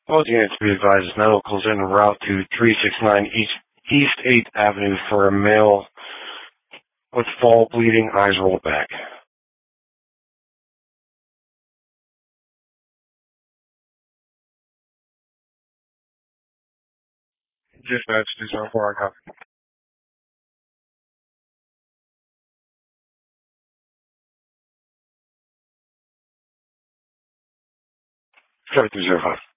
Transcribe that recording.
All units be advised, medicals en route to 369 East 8th Avenue for a male with fall bleeding, eyes rolled back. Dispatch 204, I copy. 7305.